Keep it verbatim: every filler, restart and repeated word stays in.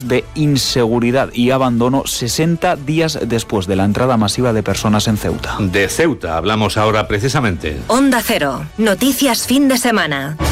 de inseguridad y abandono sesenta días después de la entrada masiva de personas en Ceuta. De Ceuta hablamos ahora precisamente. Onda Cero, noticias fin de semana.